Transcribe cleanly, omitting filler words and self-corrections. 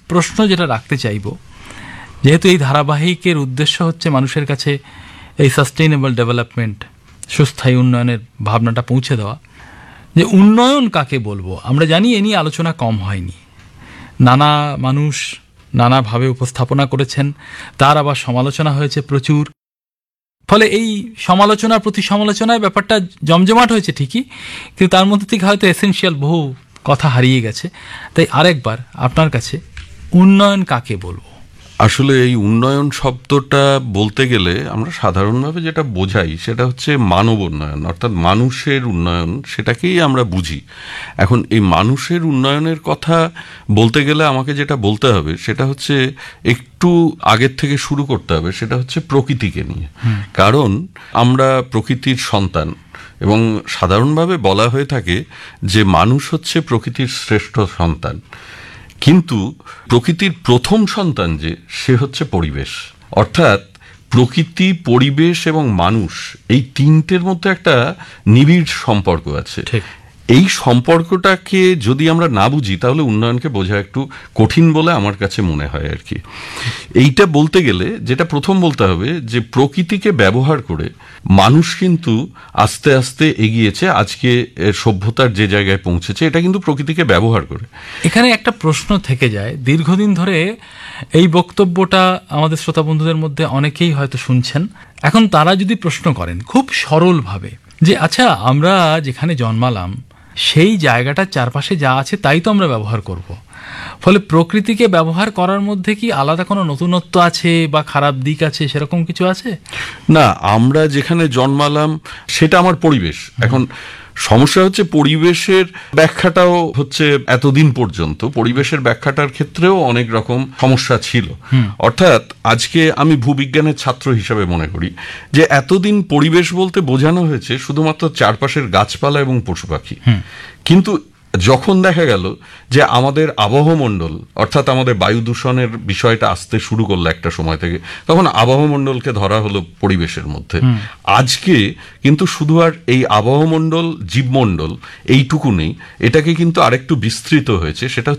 প্রশ্ন যেটা রাখতে চাইব, যেহেতু এই ধারাবাহিকের উদ্দেশ্য হচ্ছে মানুষের কাছে এই সাস্টেইনেবল ডেভেলপমেন্ট, সুস্থায়ী উন্নয়নের ভাবনাটা পৌঁছে দেওয়া, যে উন্নয়ন কাকে বলবো। আমরা জানি এ নিয়ে আলোচনা কম হয়নি, নানা মানুষ নানাভাবে উপস্থাপনা করেছেন, তার আবার সমালোচনা হয়েছে প্রচুর। ফলে এই সমালোচনা প্রতি সমালোচনায় ব্যাপারটা জমজমাট হয়েছে ঠিকই, কিন্তু তার মধ্যে থেকে হয়তো এসেনশিয়াল বহু কথা হারিয়ে গেছে। তাই আরেকবার আপনার কাছে উন্নয়ন কাকে বলবো? আসলে এই উন্নয়ন শব্দটা বলতে গেলে আমরা সাধারণভাবে যেটা বোঝাই সেটা হচ্ছে মানব উন্নয়ন, অর্থাৎ মানুষের উন্নয়ন, সেটাকেই আমরা বুঝি। এখন এই মানুষের উন্নয়নের কথা বলতে গেলে আমাকে যেটা বলতে হবে সেটা হচ্ছে একটু আগের থেকে শুরু করতে হবে, সেটা হচ্ছে প্রকৃতিকে নিয়ে। কারণ আমরা প্রকৃতির সন্তান, এবং সাধারণভাবে বলা হয়ে থাকে যে মানুষ হচ্ছে প্রকৃতির শ্রেষ্ঠ সন্তান। কিন্তু প্রকৃতির প্রথম সন্তান যে, সে হচ্ছে পরিবেশ। অর্থাৎ প্রকৃতি, পরিবেশ এবং মানুষ, এই তিনটের মধ্যে একটা নিবিড় সম্পর্ক আছে। এই সম্পর্কটাকে যদি আমরা না বুঝি তাহলে উন্নয়নকে বোঝা একটু কঠিন বলে আমার কাছে মনে হয় আর কি। এইটা বলতে গেলে যেটা প্রথম বলতে হবে যে প্রকৃতিকে ব্যবহার করে মানুষ কিন্তু আস্তে আস্তে এগিয়েছে, আজকে সভ্যতার যে জায়গায় পৌঁছেছে এটা কিন্তু প্রকৃতিকে ব্যবহার করে। এখানে একটা প্রশ্ন থেকে যায়, দীর্ঘদিন ধরে এই বক্তব্যটা আমাদের শ্রোতা বন্ধুদের মধ্যে অনেকেই হয়তো শুনছেন। এখন তারা যদি প্রশ্ন করেন খুব সরলভাবে যে আচ্ছা, আমরা যেখানে জন্মালাম সেই জায়গাটার চারপাশে যা আছে তাই তো আমরা ব্যবহার করব, ফলে প্রকৃতিকে ব্যবহার করার মধ্যে কি আলাদা কোনো নতুনত্ব আছে বা খারাপ দিক আছে, সেরকম কিছু আছে? না, আমরা যেখানে জন্মালাম সেটা আমার পরিবেশ। এখন সমস্যা হচ্ছে পরিবেশের ব্যাখ্যাটাও হচ্ছে এতদিন পর্যন্ত পরিবেশের ব্যাখ্যাটার ক্ষেত্রেও অনেক রকম সমস্যা ছিল। অর্থাৎ আজকে আমি ভূবিজ্ঞানের ছাত্র হিসাবে মনে করি যে এতদিন পরিবেশ বলতে বোঝানো হয়েছে শুধুমাত্র চারপাশের গাছপালা এবং পশু পাখি। কিন্তু যখন দেখা গেল যে আমাদের আবহমণ্ডল, অর্থাৎ আমাদের বায়ু দূষণের বিষয়টা আসতে শুরু করলো একটা সময় থেকে, তখন আবহমণ্ডলকে ধরা হলো পরিবেশের মধ্যে। আজকে কিন্তু শুধু আর এই আবহমণ্ডল, জীবমণ্ডল এইটুকু নেই, এটাকে কিন্তু আরেকটু বিস্তৃত হয়েছে। সেটা